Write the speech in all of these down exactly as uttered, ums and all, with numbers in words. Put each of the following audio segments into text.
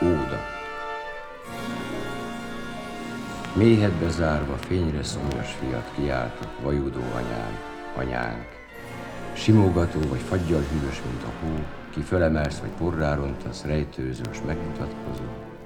Óda. Méhedbe zárva, fényre szomjas fiat kiáltott vajudó anyám, anyánk. Simogató vagy faggyal hűvös, mint a hó, ki fölemelsz vagy porrá rontasz, rejtőzős, megmutatkozó.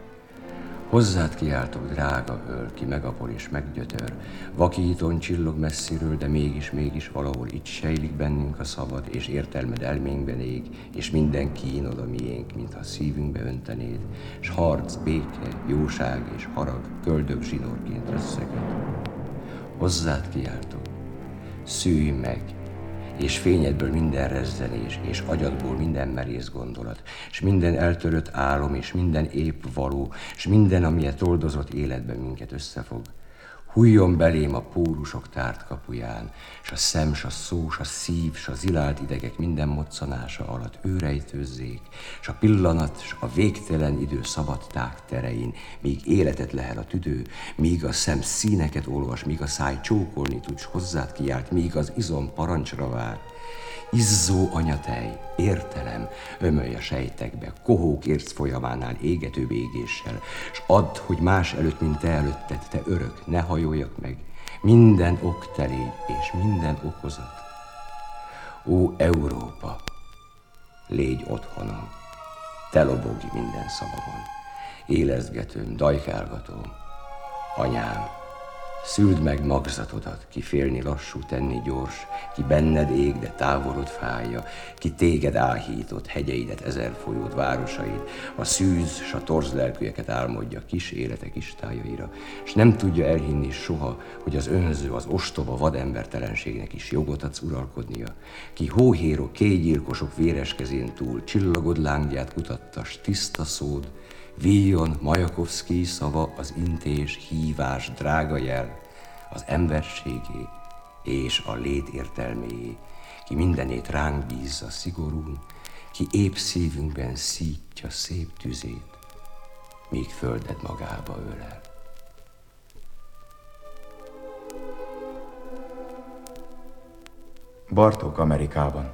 Hozzád kiáltok, drága öl, ki megapol és meggyötör, vakíton csillog messziről, de mégis, mégis valahol itt sejlik bennünk a szabad, és értelmed elménkben ég, és minden kínod a miénk, mintha szívünkbe öntenéd, s harc, béke, jóság és harag köldög zsinórként összeköt. Hozzád kiáltok, szűj meg, és fényedből minden rezzenés, és agyadból minden merész gondolat, és minden eltörött álom, és minden épp való, és minden, amilyet oldozott életben minket összefog. Hújjon belém a pórusok tárt kapuján, s a szem, s a szó, s a szív, s a zilált idegek minden moccanása alatt őrejtőzzék, s a pillanat, s a végtelen idő szabad tág terein, míg életet lehel a tüdő, míg a szem színeket olvas, míg a száj csókolni tud, s hozzád kiált, míg az izom parancsra vár. Izzó anyatej, értelem, ömölj a sejtekbe, kohók érc folyamánál égető égéssel, s add, hogy más előtt, mint te előtted, te örök, ne hajoljak meg, minden ok te légy, és minden okozat. Ó, Európa, légy otthonom, te lobogj minden szavamon, élezgetőm, dajkálgatóm, anyám. Szüld meg magzatodat, ki félni lassú, tenni gyors, ki benned ég, de távolod fájja, ki téged áhított, hegyeidet, ezer folyót, városaid, a szűz s a torz lelkűeket álmodja kis élete kis tájaira, s nem tudja elhinni soha, hogy az önző, az ostoba vadembertelenségnek is jogot adsz uralkodnia, ki hóhérok, kégyilkosok véres kezén túl csillagod lángját kutattas, tiszta szód, víjon Majakovszkij szava, az intés, hívás, drága jel, az emberségé és a lét értelméjé, ki mindenét ránk bízza szigorún, ki épp szívünkben szítja szép tüzét, míg földed magába ölel. Bartók Amerikában.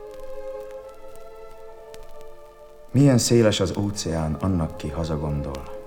Milyen széles az óceán, annak ki hazagondol.